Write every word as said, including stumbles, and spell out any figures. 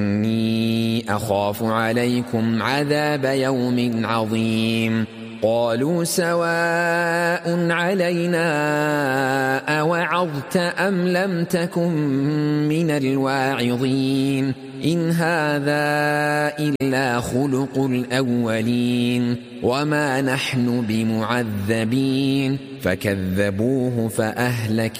إني أخاف عليكم عذاب يوم عظيم قالوا سواء علينا أوعظت أم لم تكن من الواعظين إن هذا إلا خلق الأولين وما نحن بمعذبين فكذبوه فأهلكناهم